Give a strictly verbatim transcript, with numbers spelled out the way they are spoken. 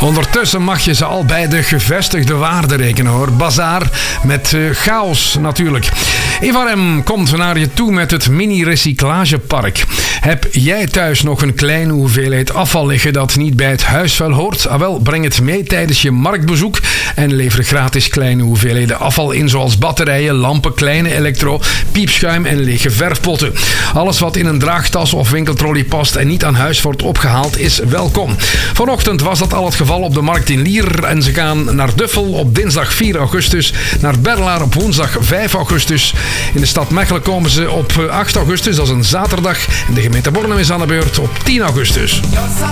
Ondertussen mag je ze al bij de gevestigde waarde rekenen hoor. Bazaar met uh, chaos natuurlijk. Eva M. komt naar je toe met het mini-recyclagepark. Heb jij thuis nog een kleine hoeveelheid afval liggen dat niet bij het huisvuil hoort? Ah, wel, breng het mee tijdens je marktbezoek en lever gratis kleine hoeveelheden afval in, zoals batterijen, lampen, kleine elektro, piepschuim en lege verfpotten. Alles wat in een draagtas of winkeltrolley past en niet aan huis wordt opgehaald is welkom. Vanochtend was dat al het geval op de markt in Lier en ze gaan naar Duffel op dinsdag vier augustus, naar Berlaar op woensdag vijf augustus. In de stad Mechelen komen ze op acht augustus, dat is een zaterdag, en de gemeente Bornem is aan de beurt op tien augustus.